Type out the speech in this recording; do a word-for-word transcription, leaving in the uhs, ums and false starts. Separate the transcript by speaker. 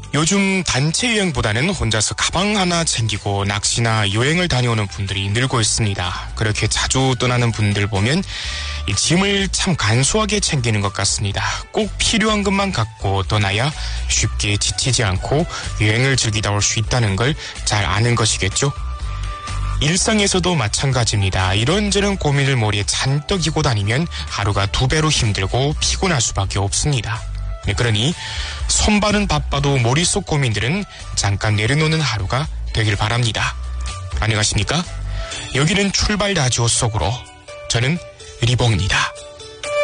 Speaker 1: 요즘 단체 여행보다는 혼자서 가방 하나 챙기고 낚시나 여행을 다녀오는 분들이 늘고 있습니다. 그렇게 자주 떠나는 분들 보면 이 짐을 참 간소하게 챙기는 것 같습니다. 꼭 필요한 것만 갖고 떠나야 쉽게 지치지 않고 여행을 즐기다 올 수 있다는 걸 잘 아는 것이겠죠. 일상에서도 마찬가지입니다. 이런저런 고민을 머리에 잔뜩 이고 다니면 하루가 두 배로 힘들고 피곤할 수밖에 없습니다. 네, 그러니 손발은 바빠도 머릿속 고민들은 잠깐 내려놓는 하루가 되길 바랍니다. 안녕하십니까? 여기는 출발 라디오 속으로 저는 리봉입니다.